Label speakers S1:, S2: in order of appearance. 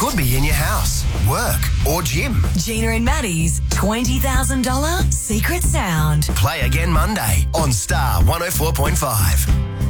S1: could be in your house, work or gym.
S2: Gina and Maddie's $20,000 Secret Sound.
S1: Play again Monday on Star 104.5.